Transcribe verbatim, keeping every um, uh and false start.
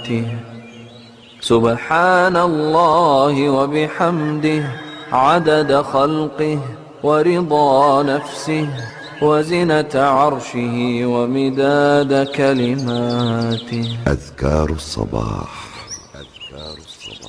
كلماته. سبحان الله وبحمده عدد خلقه ورضا نفسه وزنة عرشه ومداد كلماته. أذكار الصباح. أذكار الصباح